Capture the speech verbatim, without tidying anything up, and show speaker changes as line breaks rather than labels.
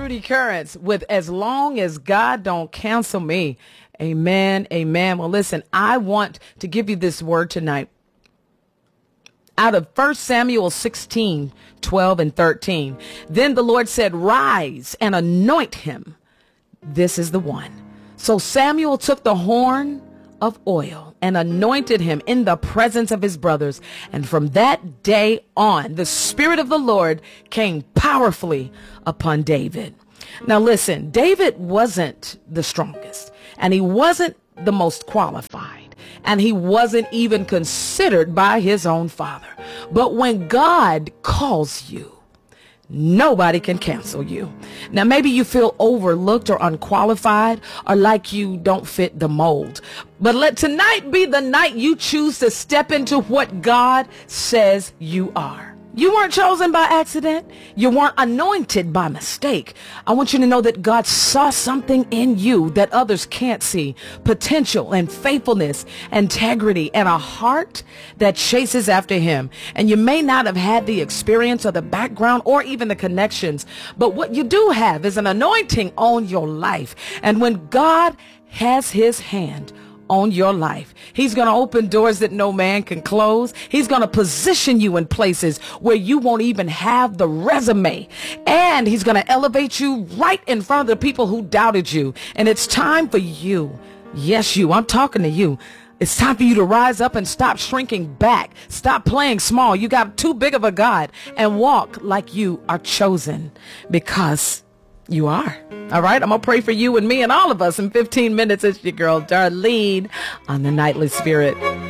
Rudy Currents with As Long as God Don't Cancel Me. Amen. Amen. Well, listen, I want to give you this word tonight out of First Samuel sixteen, twelve and thirteen. Then the Lord said, rise and anoint him. This is the one. So Samuel took the horn of oil and anointed him in the presence of his brothers. And from that day on, the Spirit of the Lord came powerfully upon David. Now listen, David wasn't the strongest, and he wasn't the most qualified, and he wasn't even considered by his own father. But when God calls you, nobody can cancel you. Now, maybe you feel overlooked or unqualified or like you don't fit the mold. But let tonight be the night you choose to step into what God says you are. You weren't chosen by accident. You weren't anointed by mistake. I want you to know that God saw something in you that others can't see. Potential and faithfulness, integrity, and a heart that chases after him. And you may not have had the experience or the background or even the connections, but what you do have is an anointing on your life. And when God has his hand on your life, he's going to open doors that no man can close. He's going to position you in places where you won't even have the resume. And he's going to elevate you right in front of the people who doubted you. And it's time for you. Yes, you. I'm talking to you. It's time for you to rise up and stop shrinking back. Stop playing small. You got too big of a God, and walk like you are chosen, because you are. All right. I'm going to pray for you and me and all of us in fifteen minutes. It's your girl, Darlene, on the Nightly Spirit.